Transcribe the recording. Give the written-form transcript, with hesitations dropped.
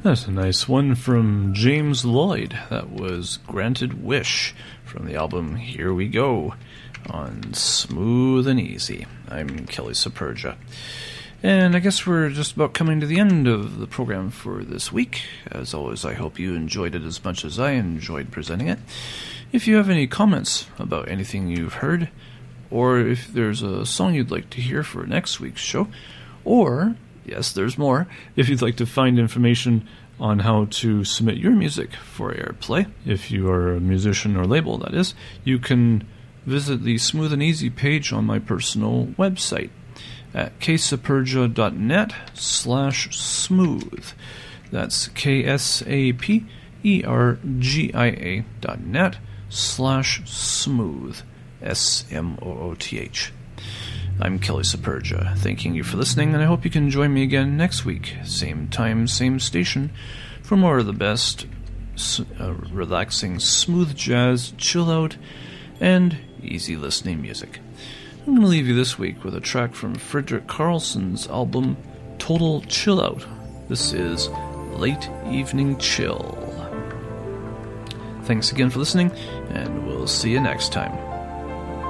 That's a nice one from James Lloyd. That was Granted Wish from the album Here We Go on Smooth and Easy. I'm Kelly Superga. And I guess we're just about coming to the end of the program for this week. As always, I hope you enjoyed it as much as I enjoyed presenting it. If you have any comments about anything you've heard, or if there's a song you'd like to hear for next week's show, or, yes, there's more, if you'd like to find information on how to submit your music for airplay, if you are a musician or label, that is, you can visit the Smooth and Easy page on my personal website at ksapergia.net/smooth. That's ksapergia.net/smooth. SMOOTH. I'm Kelly Superga, thanking you for listening, and I hope you can join me again next week, same time, same station, for more of the best relaxing smooth jazz, chill out, and easy listening music. I'm going to leave you this week with a track from Frederick Carlson's album Total Chill Out. This is Late Evening Chill. Thanks again for listening, and we'll see you next time.